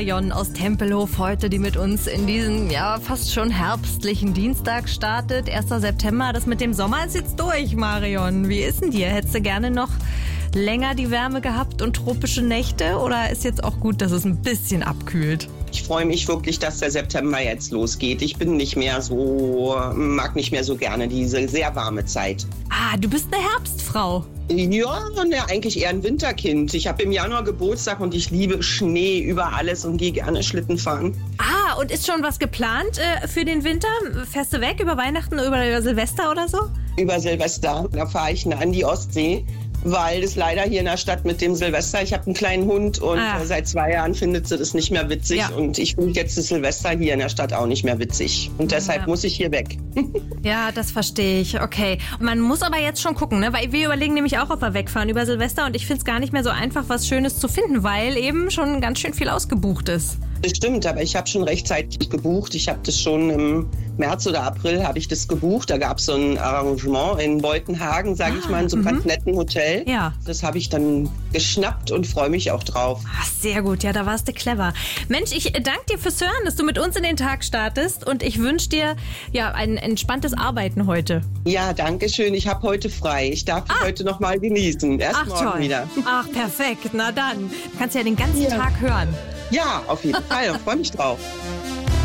Marion aus Tempelhof heute, die mit uns in diesen, ja, fast schon herbstlichen Dienstag startet. 1. September, das mit dem Sommer ist jetzt durch, Marion. Wie ist denn dir? Hättest du gerne noch länger die Wärme gehabt und tropische Nächte? Oder ist jetzt auch gut, dass es ein bisschen abkühlt? Ich freue mich wirklich, dass der September jetzt losgeht. Ich bin mag nicht mehr so gerne diese sehr warme Zeit. Ah, du bist eine Herbstfrau. Ja, eigentlich eher ein Winterkind. Ich habe im Januar Geburtstag und ich liebe Schnee über alles und gehe gerne Schlitten fahren. Ah, und ist schon was geplant für den Winter? Fährst du weg über Weihnachten, über Silvester oder so? Über Silvester, da fahre ich an die Ostsee. Weil das leider hier in der Stadt mit dem Silvester, ich habe einen kleinen Hund und seit 2 Jahren findet sie das nicht mehr witzig. Ja. Und ich finde jetzt das Silvester hier in der Stadt auch nicht mehr witzig. Und deshalb muss ich hier weg. Ja, das verstehe ich. Okay. Man muss aber jetzt schon gucken, ne? Weil wir überlegen nämlich auch, ob wir wegfahren über Silvester. Und ich finde es gar nicht mehr so einfach, was Schönes zu finden, weil eben schon ganz schön viel ausgebucht ist. Das stimmt, aber ich habe schon rechtzeitig gebucht. Ich habe das schon im März oder April habe ich das gebucht. Da gab es so ein Arrangement in Beutenhagen, sage ich mal, in so einem ganz netten Hotel. Ja. Das habe ich dann geschnappt und freue mich auch drauf. Ach, sehr gut, ja, da warst du clever. Mensch, ich danke dir fürs Hören, dass du mit uns in den Tag startest und ich wünsche dir ja ein entspanntes Arbeiten heute. Ja, danke schön. Ich habe heute frei. Ich darf heute noch mal genießen. Erst morgen toll. Wieder. Ach, perfekt. Na dann, du kannst ja den ganzen Tag hören. Ja, auf jeden Fall. Ich freue mich drauf.